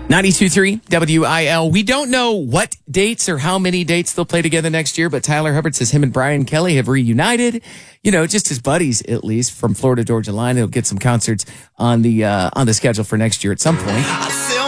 92.3 WIL. We don't know what dates or how many dates they'll play together next year, but Tyler Hubbard says him and Brian Kelly have reunited. You know, just as buddies, at least, from Florida Georgia Line. They'll get some concerts on the schedule for next year at some point.